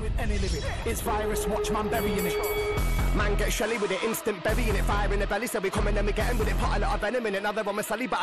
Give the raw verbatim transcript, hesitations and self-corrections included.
with any lyric. It's virus, watch man burying it. Man get shelly with it, instant berry in it, fire in the belly. So we come and then we get in with it, put a lot of venom in it. Now they're on my celly, but